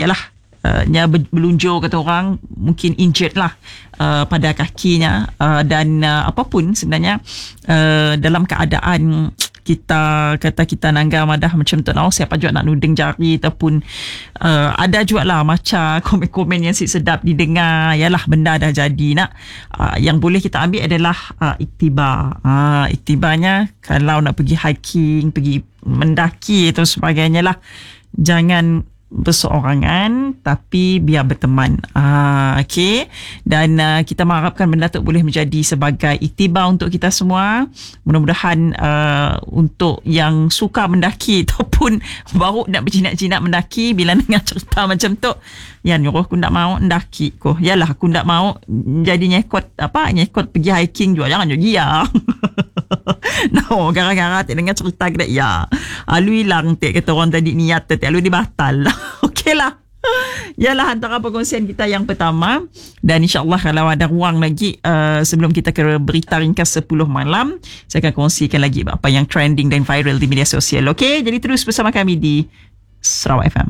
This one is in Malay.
yalah, berlunjur kata orang, mungkin injured lah pada kakinya, dan apapun sebenarnya dalam keadaan kita kata kita nanggar madah macam tu, siapa juga nak nuding jari ataupun ada juga lah macam komen-komen yang sedap didengar, yalah benda dah jadi nak, yang boleh kita ambil adalah iktibar. Iktibarnya kalau nak pergi hiking, pergi mendaki atau sebagainya lah, jangan berseorangan tapi biar berteman. Okey, dan kita mengharapkan benda tu boleh menjadi sebagai iktibar untuk kita semua. Mudah-mudahan untuk yang suka mendaki ataupun baru nak berjinak-jinak mendaki, bila dengar cerita macam tu, ya nyuruh aku nak mau mendaki ko, yalah aku nak mau jadi nyekot pergi hiking juga, jangan juga ya. No, gara-gara tak dengar cerita kita, ya lu hilang tak kata orang tadi niat tak lu dibatal. Okey lah. Yalah antara perkongsian kita yang pertama, dan insyaAllah kalau ada ruang lagi sebelum kita ke berita ringkas 10 malam, saya akan kongsikan lagi apa yang trending dan viral di media sosial. Okey, jadi terus bersama kami di Sarawak FM.